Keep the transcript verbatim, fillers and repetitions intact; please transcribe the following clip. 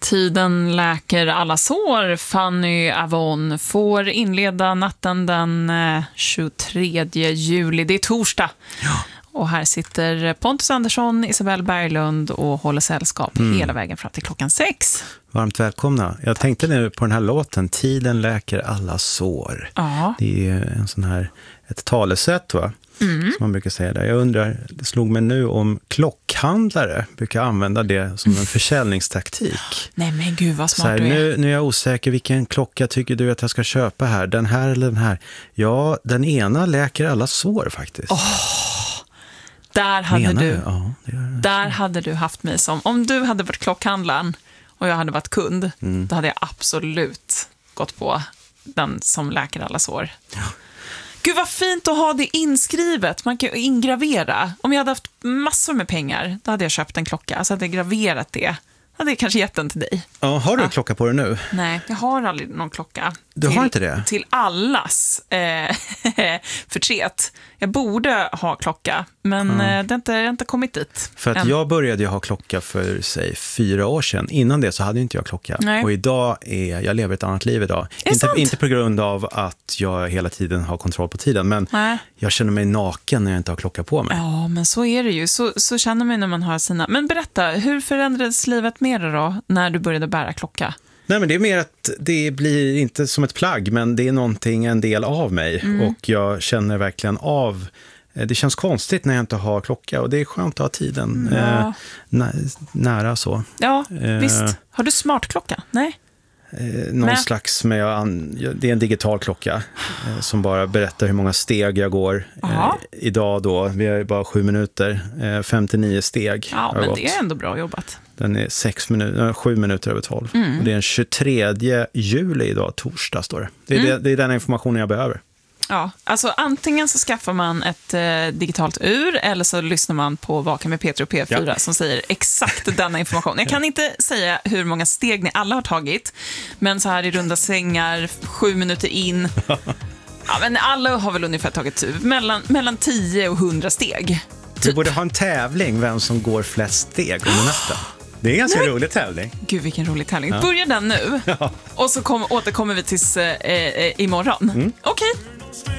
Tiden läker alla sår. Fanny Avon får inleda natten den tjugotredje juli. Det är torsdag. Ja. Och här sitter Pontus Andersson, Isabelle Berglund och håller sällskap mm. hela vägen fram till klockan sex. Varmt välkomna. Jag tänkte nu på den här låten, Tiden läker alla sår. Ja. Det är en sån här, ett talesätt va? Mm. Som man brukar säga där. Jag undrar, det slog mig nu om klockhandlare brukar använda det som en försäljningstaktik. Nej men gud vad smart så här, du är. Nu, nu är jag osäker, vilken klocka tycker du att jag ska köpa här? Den här eller den här? Ja, den ena läker alla sår faktiskt. Oh, där hade Menar du, du? Ja, det gör jag. Där hade du haft mig som, om du hade varit klockhandlaren och jag hade varit kund, mm. då hade jag absolut gått på den som läker alla sår. Ja. Gud vad fint att ha det inskrivet. Man kan ingravera. Om jag hade haft massor med pengar, då hade jag köpt en klocka. Så hade jag graverat det. Då hade jag kanske gett den till dig. Ja, har du ja. en klocka på dig nu? Nej, jag har aldrig någon klocka. Du till, har inte det? Till allas eh, förtret. Jag borde ha klocka, men mm. eh, det har inte, det har inte kommit dit. För att än. jag började ju ha klocka för, säg, fyra år sedan. Innan det så hade inte jag klocka. Nej. Och idag är, jag lever ett annat liv idag. Inte, inte på grund av att jag hela tiden har kontroll på tiden, men Nej. jag känner mig naken när jag inte har klocka på mig. Ja, men så är det ju. Så, så känner man när man har sina... Men berätta, hur förändrades livet mer då när du började bära klocka? Nej, men det är mer att det blir inte som ett plagg, men det är någonting, en del av mig. Mm. Och jag känner verkligen av... Det känns konstigt när jag inte har klocka och det är skönt att ha tiden ja. eh, nä, nära så. Ja, eh, visst. Har du smartklocka? Nej. Eh, någon Men. slags, med, det är en digital klocka eh, som bara berättar hur många steg jag går. Eh, idag då, vi har bara sju minuter, eh, femtionio steg. Ja, men gått. Det är ändå bra jobbat. Den är sex minuter, sju minuter över tolv. Mm. Och det är den tjugotredje juli idag, torsdag står det. Det är, mm. det, det är den informationen jag behöver. Ja, alltså antingen så skaffar man ett eh, digitalt ur eller så lyssnar man på Vaken med Peter och P fyra ja. som säger exakt denna information. Jag kan inte säga hur många steg ni alla har tagit, men så här i runda sängar, sju minuter in. Ja, men alla har väl ungefär tagit mellan, mellan tio och hundra steg. Typ. Vi borde ha en tävling vem som går flest steg under natten. Det är en ganska Nej. rolig tävling. Gud, vilken rolig tävling. Ja. Börja den nu. Ja. Och så kom, återkommer vi tills eh, eh, imorgon. Mm. Okej. Okay.